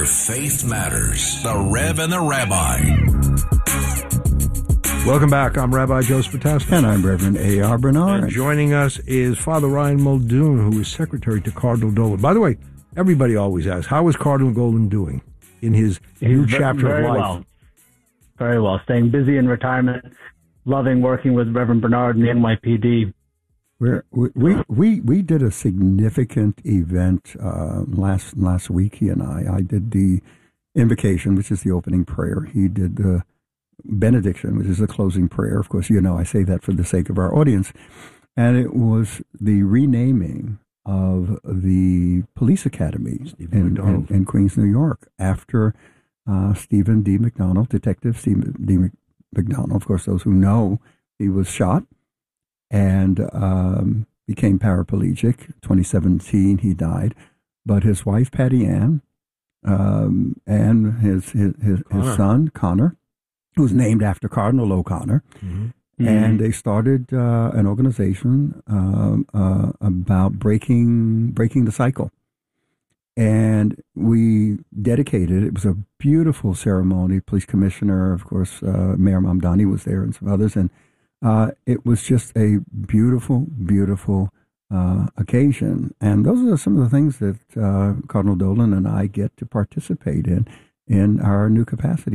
where faith matters. The Rev and the Rabbi. Welcome back. I'm Rabbi Joseph Potaskas. And I'm Reverend A.R. Bernard. And joining us is Father Ryan Muldoon, who is secretary to Cardinal Dolan. By the way, everybody always asks, how is Cardinal Dolan doing in his new chapter of life? Well. Very well. Staying busy in retirement, loving working with Reverend Bernard and the NYPD. We did a significant event last week. He and I did the invocation, which is the opening prayer. He did the benediction, which is the closing prayer. Of course, I say that for the sake of our audience. And it was the renaming of the police academy in Queens, New York, after Stephen D. McDonald, Detective Stephen D. McDonald. Of course, those who know, he was shot and became paraplegic. 2017, he died. But his wife, Patty Ann, and his son, Connor, who's named after Cardinal O'Connor, and they started an organization about breaking the cycle. And we dedicated, it was a beautiful ceremony. Police Commissioner, of course, Mayor Mamdani was there and some others. And it was just a beautiful, beautiful occasion. And those are some of the things that Cardinal Dolan and I get to participate in our new capacity.